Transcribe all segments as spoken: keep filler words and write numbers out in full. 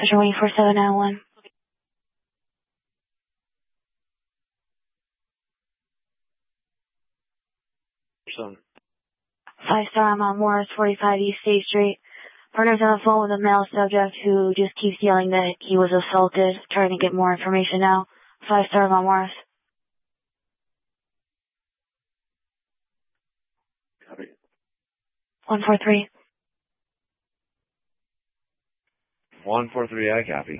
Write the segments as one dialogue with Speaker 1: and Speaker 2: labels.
Speaker 1: Fisher Wing four seven nine one.
Speaker 2: Son.
Speaker 1: Five star, I'm on Morris, forty-five East State Street. Partner's on the phone with a male subject who just keeps yelling that he was assaulted, trying to get more information now. Five star, I'm on Morris.
Speaker 2: Copy.
Speaker 1: one four three.
Speaker 2: one four three, I copy.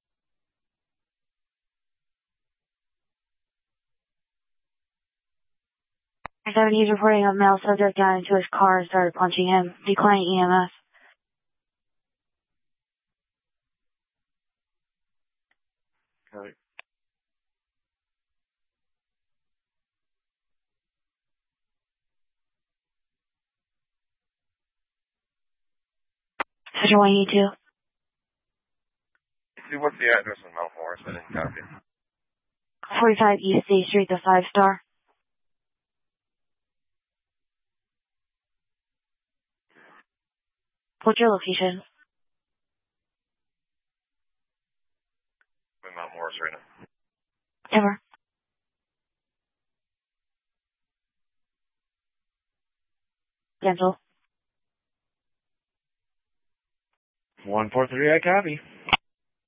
Speaker 1: seven, he's reporting a male subject got into his car and started punching him. Declining E M S.
Speaker 2: Copy.
Speaker 1: Fisher one eighty-two.
Speaker 2: See, what's the address on Mount Morris? I didn't copy.
Speaker 1: forty-five East State Street, the five star. What's your location?
Speaker 2: I'm in Mount Morris right now.
Speaker 1: Ever. Dental.
Speaker 2: one four three, I copy.